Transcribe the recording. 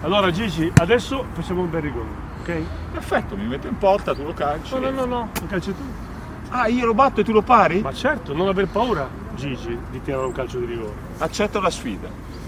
Allora Gigi, adesso facciamo un bel rigore, ok? Perfetto, mi metto in porta, tu lo calci. No, lo calci tu. Ah, io lo batto e tu lo pari? Ma certo, non aver paura, Gigi, di tirare un calcio di rigore. Accetto la sfida.